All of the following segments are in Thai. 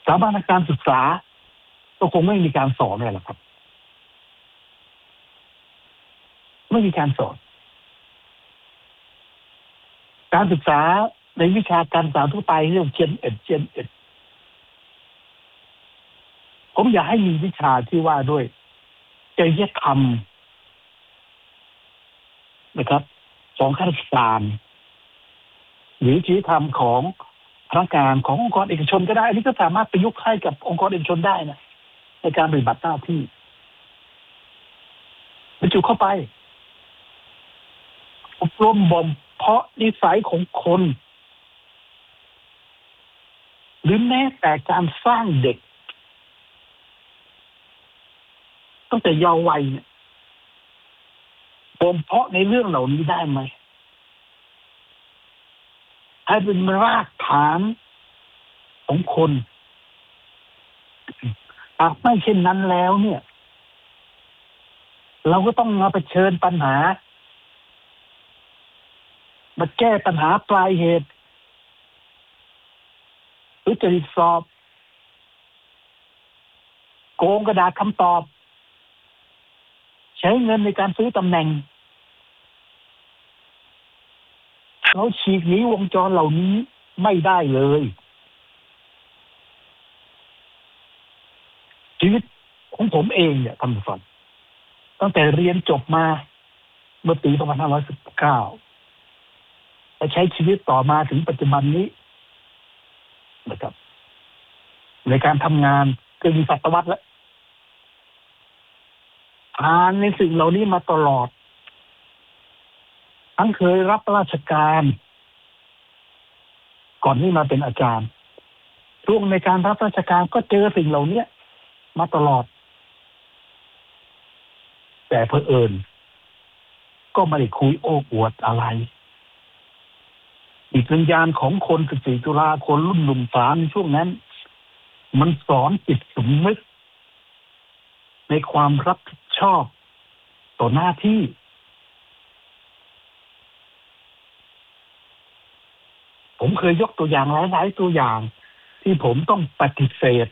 สถาบันการศึกษาก็คงไม่มีการสอนเลยหรอกครับไม่มีการสอนการศึกษาในวิชาการศึกษาทั่วไปเรื่องเจนเอ็ดผมอยากให้มีวิชาที่ว่าด้วยจริยธรรมนะครับของข้าราชการหรือจริยธรรมของพนักงานขององค์กรเอกชนก็ได้อันนี้ก็สามารถประยุกต์ให้กับองค์กรเอกชนได้นะในการปฏิบัติหน้าที่บรรจุเข้าไปอบรมบ่มเพาะนิสัยของคนหรือแม้แต่การสร้างเด็กตั้งแต่เยาว์วัยเนี่ยบ่มเพาะในเรื่องเหล่านี้ได้ไหมให้เป็นรากฐานของคนหากไม่เช่นนั้นแล้วเนี่ยเราก็ต้องมาเผชิญปัญหามาแก้ปัญหาปลายเหตุหรือจะสอบโกงกระดาษคำตอบใช้เงินในการซื้อตำแหน่งเราฉีกหนีวงจรเหล่านี้ไม่ได้เลยชีวิตของผมเองเนี่ยท่านผู้ฟังตั้งแต่เรียนจบมาเมื่อปี2519และใช้ชีวิตต่อมาถึงปัจจุบันนี้นะครับในการทำงานเกือบศตวรรษแล้วผ่านในสิ่งเหล่านี้มาตลอดทั้งเคยรับราชการก่อนที่มาเป็นอาจารย์ช่วงในการรับราชการก็เจอสิ่งเหล่านี้มาตลอดแต่เผอิญก็ไม่ได้คุยโอ้อวดอะไรจิตวิญญาณของคน14 ตุลาคนรุ่นหนุ่มสาวในช่วงนั้นมันสอนจิตสำนึกในความรับผิดชอบต่อหน้าที่ผมเคยยกตัวอย่างหลายตัวอย่างที่ผมต้องปฏิเสธ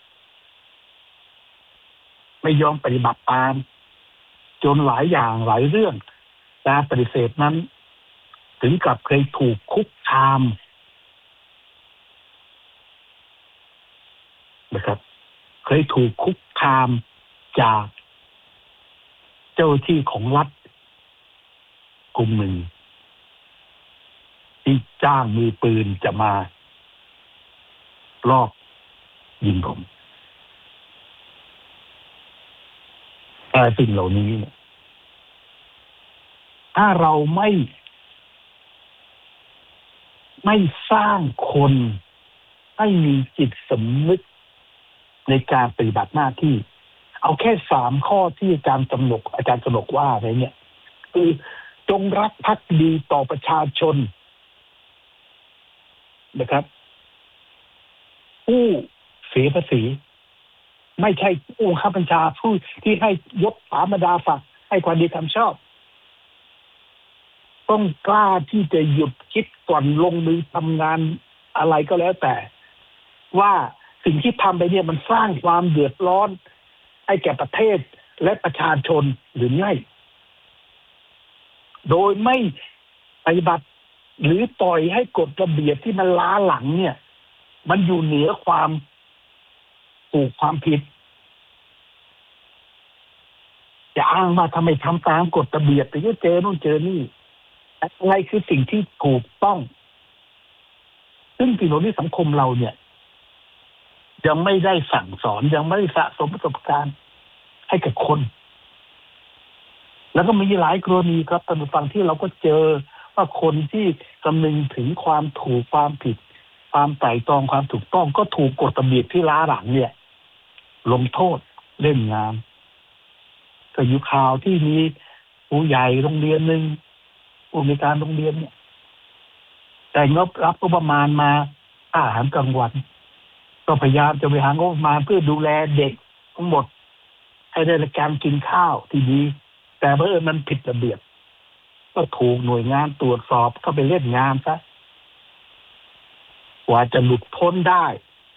ไม่ยอมปฏิบัติตามจนหลายอย่างหลายเรื่องการปฏิเสธนั้นถึงกับเคยถูกคุกคามนะครับเคยถูกคุกคามจากเจ้าหน้าที่ของรัฐกลุ่มหนึ่งที่จ้างมือปืนจะมารอบยิงผมแต่สิ่งเหล่านี้ถ้าเราไม่สร้างคนให้มีจิตสำนึกในการปฏิบัติหน้าที่เอาแค่3 ข้อที่อาจารย์กนกว่าอะไรเนี่ยคือจงรักภักดีต่อประชาชนนะครับผู้เสียภาษีไม่ใช่ผู้ข้าบัญชาผู้ที่ให้ยศถาบรรดาศักดิ์ให้ความดีความชอบต้องกล้าที่จะหยุดคิดก่อนลงมือทำงานอะไรก็แล้วแต่ว่าสิ่งที่ทำไปเนี่ยมันสร้างความเดือดร้อนให้แก่ประเทศและประชาชนหรือไม่โดยไม่ปฏิบัติหรือปล่อยให้กฎระเบียบที่มันล้าหลังเนี่ยมันอยู่เหนือความถูกความผิดจะอ้างว่าทำไมทำตามกฎระเบียบแต่ก็เจอนู่นเจอนี่อะไรคือสิ่งที่ถูกต้องซึ่งสิ่งเหล่านี้สังคมเราเนี่ยยังไม่ได้สั่งสอนยังไม่ได้สะสมประสบการณ์ให้กับคนแล้วก็มีหลายกรณีครับท่านผู้ฟังที่เราก็เจอว่าคนที่คำนึงถึงความถูกความผิดความไตร่ตรองความถูกต้องก็ถูกกฎระเบียบที่ล้าหลังเนี่ยลงโทษเล่นงานก็อยู่ข่าวที่มีผู้ใหญ่โรงเรียนหนึ่งผู้ในการโรงเรียนเนี่ยแต่งบรับก็ประมาณมาอาหารกลางวันก็พยายามจะไปหางบประมาณเพื่อดูแลเด็กทั้งหมดให้ได้รับการกินข้าวที่ดีแต่เมื่อมันผิดระเบียบก็ถูกหน่วยงานตรวจสอบก็ไปเล่นงานซะกว่าจะหลุดพ้นได้